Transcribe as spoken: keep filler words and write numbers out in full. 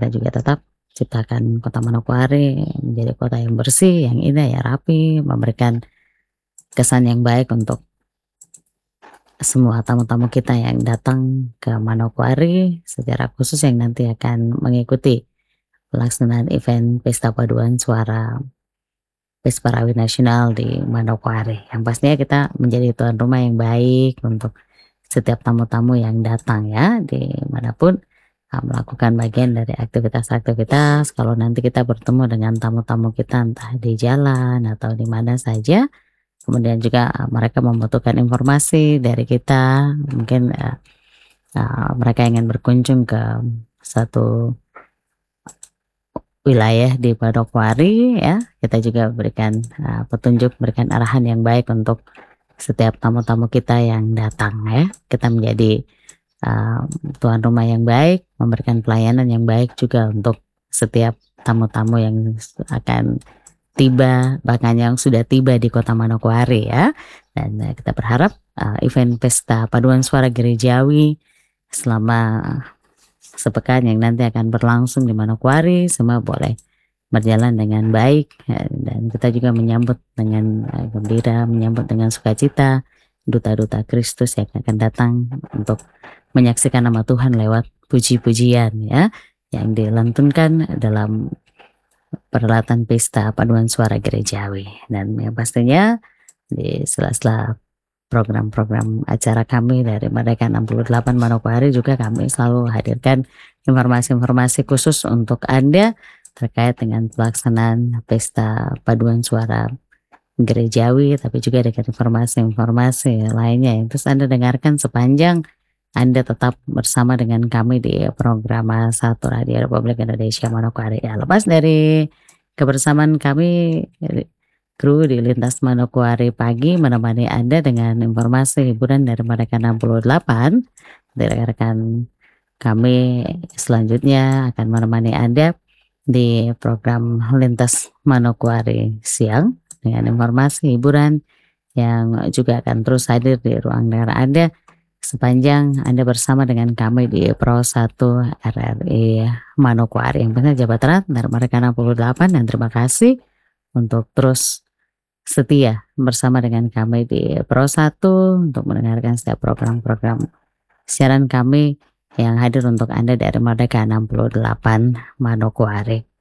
kita juga tetap ciptakan kota Manokwari menjadi kota yang bersih, yang indah, ya rapi, memberikan kesan yang baik untuk semua tamu-tamu kita yang datang ke Manokwari, secara khusus yang nanti akan mengikuti pelaksanaan event Pesta Paduan Suara Pesparawi Nasional di Manokwari. Yang pastinya kita menjadi tuan rumah yang baik untuk setiap tamu-tamu yang datang ya, dimanapun uh, melakukan bagian dari aktivitas-aktivitas. Kalau nanti kita bertemu dengan tamu-tamu kita entah di jalan atau di mana saja, kemudian juga uh, mereka membutuhkan informasi dari kita, mungkin uh, uh, mereka ingin berkunjung ke satu wilayah di Manokwari ya, kita juga berikan uh, petunjuk, berikan arahan yang baik untuk setiap tamu-tamu kita yang datang ya. Kita menjadi uh, tuan rumah yang baik, memberikan pelayanan yang baik juga untuk setiap tamu-tamu yang akan tiba, bahkan yang sudah tiba di kota Manokwari ya. Dan uh, kita berharap uh, event Pesta Paduan Suara Gerejawi selama sepekan yang nanti akan berlangsung di Manokwari semua boleh berjalan dengan baik ya, dan kita juga menyambut dengan uh, gembira, menyambut dengan sukacita duta-duta Kristus yang akan datang untuk menyaksikan nama Tuhan lewat puji-pujian ya yang dilantunkan dalam perhelatan Pesta Paduan Suara Gerejawi. Dan yang pastinya di sela-sela program-program acara kami dari Merdeka enam puluh delapan Manokwari juga kami selalu hadirkan informasi-informasi khusus untuk Anda terkait dengan pelaksanaan Pesta Paduan Suara Gerejawi, tapi juga dengan informasi-informasi lainnya yang terus Anda dengarkan sepanjang Anda tetap bersama dengan kami di program Satu Radio Republik Indonesia Manokwari. Ya, lepas dari kebersamaan kami kru di Lintas Manokwari pagi menemani Anda dengan informasi hiburan dari Merdeka enam puluh delapan. Rekan kami selanjutnya akan menemani Anda di program Lintas Manokwari siang dengan informasi hiburan yang juga akan terus hadir di ruang dengar Anda sepanjang Anda bersama dengan kami di Pro satu R R I Manokwari. Yang benar Jabat Erat dari Merdeka enam puluh delapan, dan terima kasih untuk terus setia bersama dengan kami di Pro satu untuk mendengarkan setiap program-program siaran kami yang hadir untuk Anda dari Merdeka enam puluh delapan Manokwari.